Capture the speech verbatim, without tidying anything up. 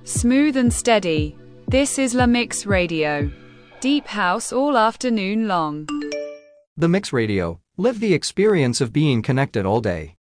Smooth and steady. This is La Mix Radio. Deep house all afternoon long. The Mix Radio. Live the experience of being connected all day.